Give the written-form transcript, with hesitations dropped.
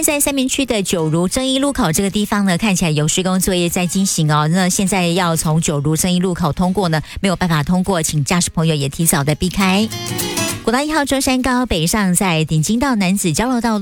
外在三民区的九如正一路口这个地方呢，看起来有施工作业在进行哦。那现在要从九如正一路口通过呢，没有办法通过，请驾驶朋友也提早的避开。国道1号中山高北上在顶金到南子交流道